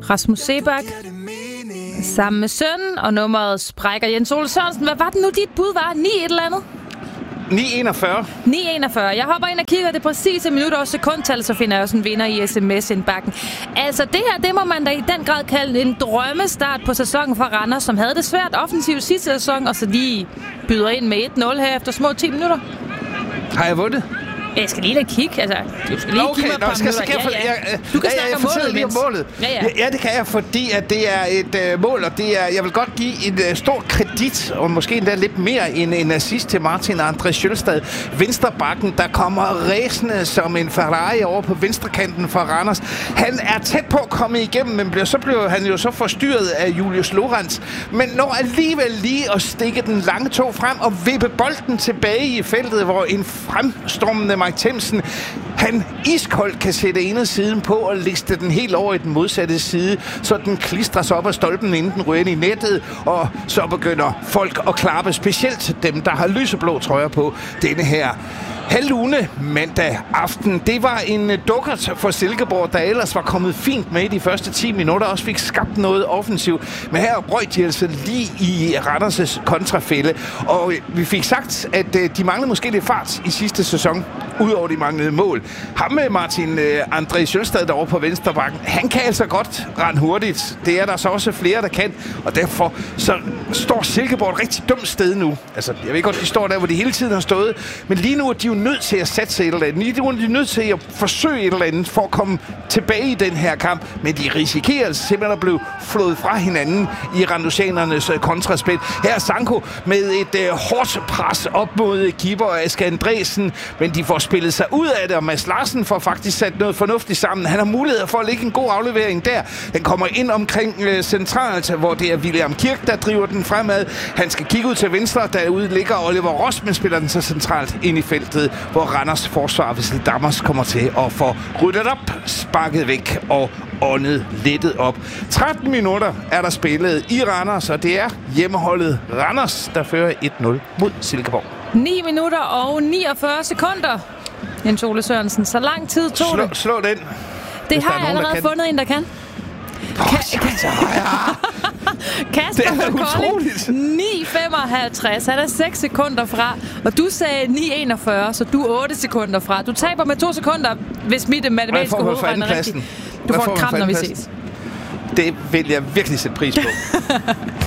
Rasmus Seebach sammen med sønnen, og nummeret sprækker. Jens Ole Sørensen, hvad var det nu, dit bud var? 9 et eller andet? 9:41. 9:41. Jeg hopper ind og kigger det præcise minutter og sekundtal, så finder jeg også en vinder i sms-indbakken. Altså det her, det må man da i den grad kalde en drømmestart på sæsonen for Randers, som havde det svært offensivt sidste sæson, og så lige byder ind med 1-0 her efter små 10 minutter. Har jeg vundet? Jeg skal lige kigge, altså. Du skal lige give mig et par minutter. Du kan snakke om målet. Ja, det kan jeg, fordi at det er et mål, og det er, jeg vil godt give en stor kredit, og måske endda lidt mere end en assist til Martin André Sjølstad. Venstrebakken, der kommer ræsende som en Ferrari over på venstrekanten for Randers. Han er tæt på at komme igennem, men så blev han jo så forstyrret af Julius Lorenz. Men når alligevel lige at stikke den lange tog frem og vippe bolden tilbage i feltet, hvor en fremstormende Mike Themsen, han iskoldt kan sætte ene siden på og liste den helt over i den modsatte side, så den klistrer op af stolpen, inden den ryger ind i nettet, og så begynder folk at klappe, specielt dem, der har lyseblå trøjer på denne her halvlune mandag aften. Det var en dukkert for Silkeborg, der ellers var kommet fint med i de første 10 minutter, også fik skabt noget offensivt. Men her røg de altså lige i Randers' kontrafælde, og vi fik sagt, at de manglede måske lidt fart i sidste sæson, udover de manglede mål. Ham med Martin André Sjølstad derovre på venstrebakken, han kan altså godt rende hurtigt. Det er der så også flere, der kan, og derfor så står Silkeborg et rigtig dumt sted nu. Altså, jeg ved godt, de står der, hvor de hele tiden har stået, men lige nu er de jo nødt til at satse et eller andet. Lige nu er de nødt til at forsøge et eller andet for at komme tilbage i den her kamp, men de risikerer simpelthen at blive flået fra hinanden i randusianernes kontraspil. Her er Sanko med et hårdt pres op mod keeper Aske Andresen, men de får spillet sig ud af det, og Mads Larsen får faktisk sat noget fornuftigt sammen. Han har mulighed for at lægge en god aflevering der. Den kommer ind omkring centralt, hvor det er William Kirk, der driver den fremad. Han skal kigge ud til venstre, derude ligger Oliver Ross, men spiller den så centralt ind i feltet, hvor Randers forsvar, Vissel Dammers, kommer til at få ryddet op, sparket væk og åndet lettet op. 13 minutter er der spillet i Randers, og det er hjemmeholdet Randers, der fører 1-0 mod Silkeborg. 9 minutter og 49 sekunder. Jens Ole Sørensen, så lang tid tog det. Slå den. Det har jeg allerede fundet en, der kan. Kasper Kolding 9:55. Han er 6 sekunder fra, og du sagde 9:41, så du er 8 sekunder fra. Du taber med 2 sekunder, hvis mit matematiske hovedregn er rigtigt. Du får en kram, når vi ses. Det vil jeg virkelig sætte pris på.